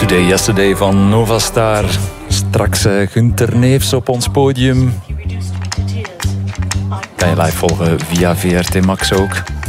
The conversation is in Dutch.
Today Yesterday van Novastar. Straks Gunther Neefs op ons podium. Kan je live volgen via VRT Max ook.